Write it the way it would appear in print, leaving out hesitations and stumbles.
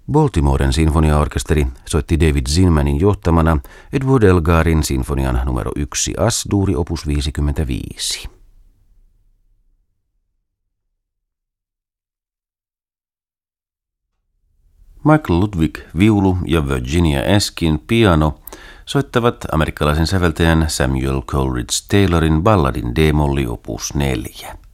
Baltimoren sinfoniaorkesteri soitti David Zinmanin johtamana Edward Elgarin sinfonian numero 1 As-duuri opus 55. Michael Ludwig viulu ja Virginia Eskin piano soittavat amerikkalaisen säveltäjän Samuel Coleridge Taylorin balladin D-molli opus 4.